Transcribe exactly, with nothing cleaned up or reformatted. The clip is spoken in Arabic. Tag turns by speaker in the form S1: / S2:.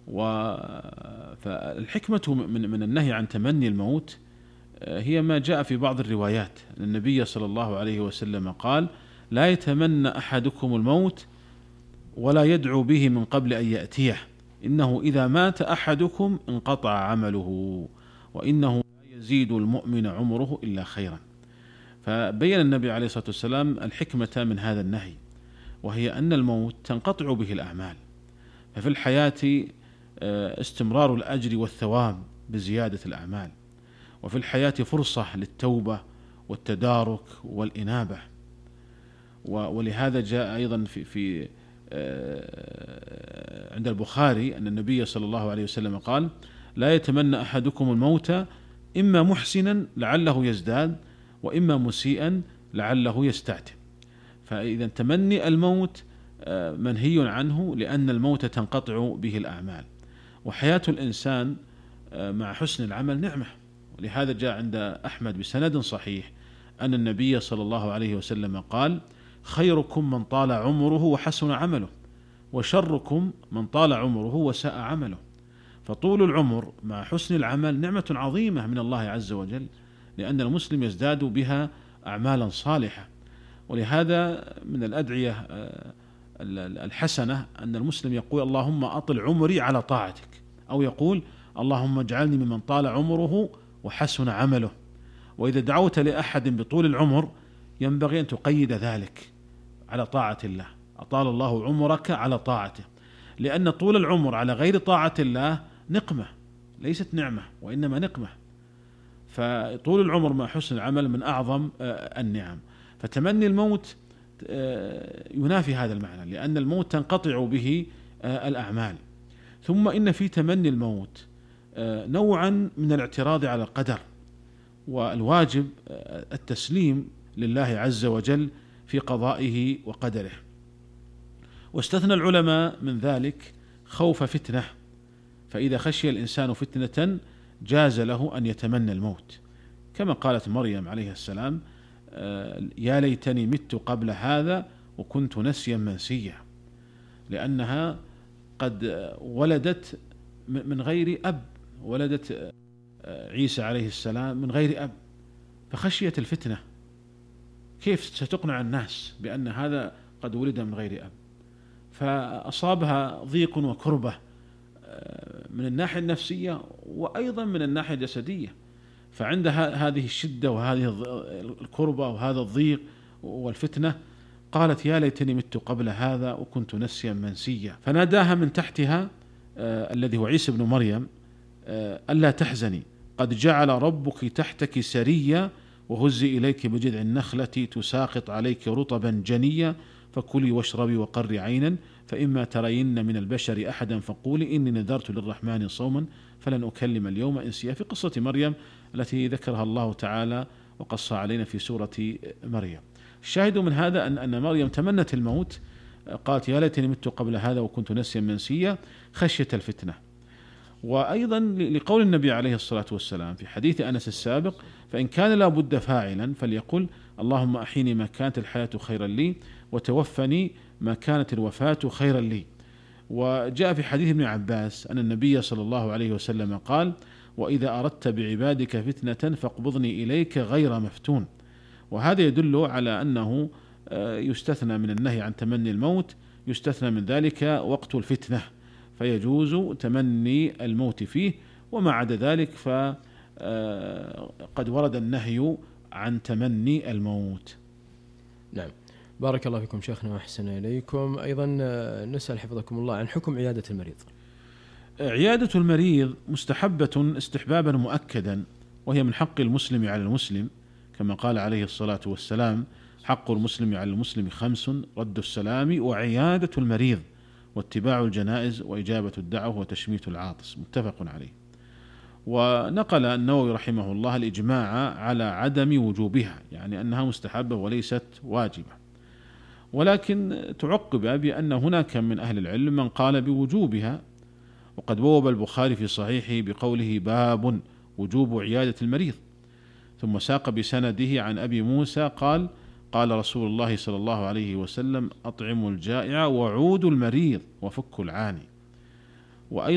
S1: فالحكمة من من النهي عن تمني الموت هي ما جاء في بعض الروايات. النبي صلى الله عليه وسلم قال: لا يتمنى أحدكم الموت ولا يدعو به من قبل أن يأتيه، إنه إذا مات أحدكم انقطع عمله وإنه لا يزيد المؤمن عمره إلا خيرا. فبين النبي عليه الصلاة والسلام الحكمة من هذا النهي، وهي أن الموت تنقطع به الأعمال، ففي الحياة استمرار الأجر والثواب بزيادة الأعمال، وفي الحياة فرصة للتوبة والتدارك والإنابة. ولهذا جاء أيضا في, في عند البخاري أن النبي صلى الله عليه وسلم قال: لا يتمنى أحدكم الموت إما محسنا لعله يزداد وإما مسيئا لعله يستعتب. فإذا تمني الموت منهي عنه، لأن الموت تنقطع به الأعمال، وحياة الإنسان مع حسن العمل نعمة. ولهذا جاء عند أحمد بسند صحيح أن النبي صلى الله عليه وسلم قال: خيركم من طال عمره وحسن عمله، وشركم من طال عمره وساء عمله. فطول العمر مع حسن العمل نعمة عظيمة من الله عز وجل، لأن المسلم يزداد بها أعمالا صالحة. ولهذا من الأدعية الحسنة أن المسلم يقول: اللهم أطل عمري على طاعتك، أو يقول: اللهم اجعلني ممن طال عمره وحسن عمله. وإذا دعوت لأحد بطول العمر ينبغي أن تقيد ذلك على طاعة الله، أطال الله عمرك على طاعته، لأن طول العمر على غير طاعة الله نقمة، ليست نعمة وإنما نقمة. فطول العمر مع حسن العمل من أعظم النعم. فتمني الموت ينافي هذا المعنى، لأن الموت تنقطع به الأعمال. ثم إن في تمني الموت نوعا من الاعتراض على القدر، والواجب التسليم لله عز وجل في قضائه وقدره. واستثنى العلماء من ذلك خوف فتنة، فإذا خشي الإنسان فتنة جاز له أن يتمنى الموت، كما قالت مريم عليه السلام: يا ليتني مت قبل هذا وكنت نسيا منسيا، لأنها قد ولدت من غير أب، ولدت عيسى عليه السلام من غير أب، فخشيت الفتنة، كيف ستقنع الناس بأن هذا قد ولد من غير أب؟ فأصابها ضيق وكربة من الناحية النفسية وأيضا من الناحية الجسدية. فعندها هذه الشدة وهذه الكربة وهذا الضيق والفتنة قالت: يا ليتني مت قبل هذا وكنت نسيا منسيا. فناداها من تحتها آه الذي هو عيسى بن مريم: آه ألا تحزني، قد جعل ربك تحتك سريا، وهزي إليك بجذع النخلة تساقط عليك رطبا جنيا، فكلي واشربي وقري عينا، فإما ترين من البشر أحدا فقولي إني نذرت للرحمن صوما فلن أكلم اليوم إنسيا، في قصة مريم التي ذكرها الله تعالى وقص علينا في سورة مريم. الشاهد من هذا أن أن مريم تمنت الموت، قالت: يا ليتني مت قبل هذا وكنت نسيا منسيا، خشية الفتنة. وأيضا لقول النبي عليه الصلاة والسلام في حديث أنس السابق: فإن كان لا بد فاعلا فليقل: اللهم أحيني ما كانت الحياة خيرا لي، وتوفني ما كانت الوفاة خيرا لي. وجاء في حديث ابن عباس أن النبي صلى الله عليه وسلم قال: وإذا أردت بعبادك فتنة فاقبضني إليك غير مفتون. وهذا يدل على أنه يستثنى من النهي عن تمني الموت، يستثنى من ذلك وقت الفتنة، فيجوز تمني الموت فيه، وما عدا ذلك فقد ورد النهي عن تمني الموت.
S2: نعم، بارك الله فيكم شيخنا وأحسن إليكم. أيضا نسأل حفظكم الله عن حكم عيادة المريض.
S1: عيادة المريض مستحبة استحبابا مؤكدا، وهي من حق المسلم على المسلم، كما قال عليه الصلاة والسلام: حق المسلم على المسلم خمس: رد السلام، وعيادة المريض، واتباع الجنائز، وإجابة الدعوة، وتشميت العاطس. متفق عليه. ونقل النووي رحمه الله الإجماع على عدم وجوبها، يعني أنها مستحبة وليست واجبة، ولكن تعقب بأن هناك من أهل العلم من قال بوجوبها. وقد بوب البخاري في صحيحه بقوله: باب وجوب عيادة المريض، ثم ساق بسنده عن أبي موسى قال: قال رسول الله صلى الله عليه وسلم: أطعموا الجائع وعودوا المريض وفكوا العاني. وأيضا